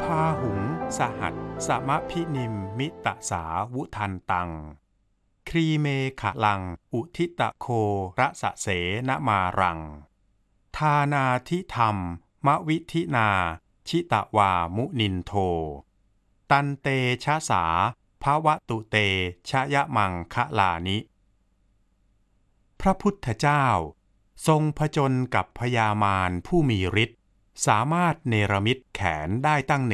พาหุงสหัสสมะพินิมมิตะสาวุทันตังครีเมขะลังอุทิตะโคระสะเสนมารังทานาทิธรรมมะวิธินาชิตะวามุนินโทตันเตชะสาภวตุเตชะยะมังคะลานิพระพุทธเจ้าทรงผจญกับพญามารผู้มีฤทธิ์สามารถเนรมิตแขนได้ตั้ง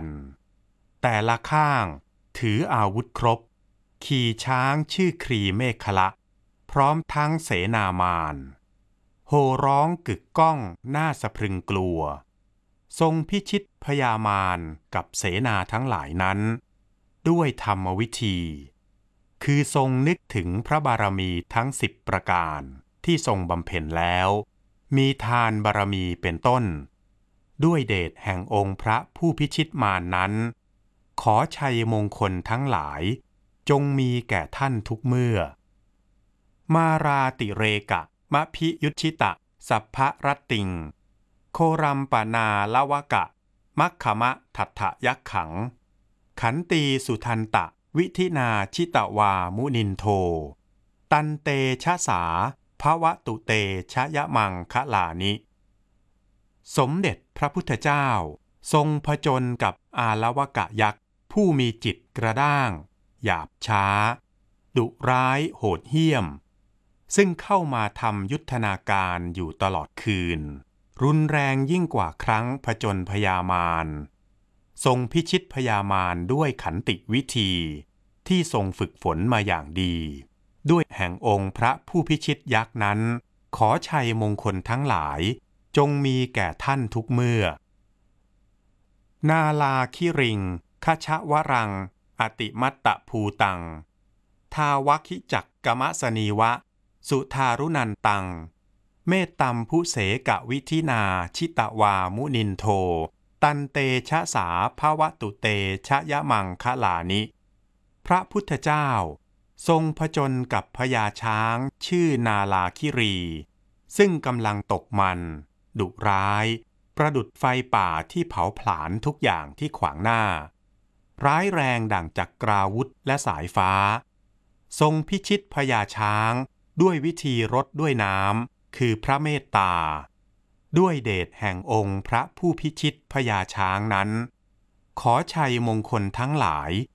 1,000แต่ละข้างถืออาวุธครบขี่ช้างชื่อครีเมขละพร้อมทั้งเสนามารโห่ร้องกึกก้องน่าสะพรึงกลัวทรงพิชิตพญามารกับเสนาทั้งหลายนั้นด้วยธรรมวิธีคือทรงนึกถึงพระบารมีทั้ง10ประการที่ทรงบำเพ็ญแล้วมีทานบารมีเป็นต้นด้วยเดชแห่งองค์พระผู้พิชิตมารนั้นขอชัยมงคลทั้งหลายจงมีแก่ท่านทุกเมื่อมาราติเรกะมะพิยุชิตะสัพพะรัตติงโครัมปนาลวกะมัคขมะทัตถยักขังขันตีสุทันตะวิธินาชิตวามุนินโทตันเตชะสาภวตุเตชะยะมังคะลานิสมเด็จพระพุทธเจ้าทรงผจญกับอาลวกะยักษ์ผู้มีจิตกระด้างหยาบช้าดุร้ายโหดเหี้ยมซึ่งเข้ามาทำยุทธนาการอยู่ตลอดคืนรุนแรงยิ่งกว่าครั้งผจญพญามารทรงพิชิตพญามารด้วยขันติวิธีที่ทรงฝึกฝนมาอย่างดีด้วยแห่งองค์พระผู้พิชิตยักษ์นั้นขอชัยมงคลทั้งหลายจงมีแก่ท่านทุกเมื่อนาลาคิริงคชวรังอติมัตตภูตังทาวคิจักกมสนีวะสุทารุนันตังเมตตัมพุเสกวิธินาชิตวามุนินโทตันเตชะสาภวตุเตชะยะมังคะลานิพระพุทธเจ้าทรงผจญกับพญาช้างชื่อนาลาคิรีซึ่งกำลังตกมันดุร้ายประดุจไฟป่าที่เผาผลาญทุกอย่างที่ขวางหน้าร้ายแรงดั่งจักราวุธและสายฟ้าทรงพิชิตพญาช้างด้วยวิธีรดด้วยน้ำคือพระเมตตาด้วยเดชแห่งองค์พระผู้พิชิตพญาช้างนั้นขอชัยมงคลทั้งหลาย